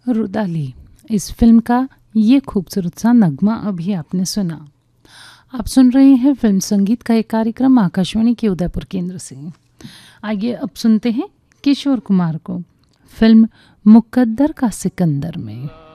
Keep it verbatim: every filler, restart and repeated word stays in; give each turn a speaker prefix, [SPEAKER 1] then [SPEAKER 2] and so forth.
[SPEAKER 1] रुदाली, इस फिल्म का ये खूबसूरत सा नगमा अभी आपने सुना। आप सुन रहे हैं फिल्म संगीत का एक कार्यक्रम आकाशवाणी के उदयपुर केंद्र से। आइए अब सुनते हैं किशोर कुमार को फिल्म मुकद्दर का सिकंदर में।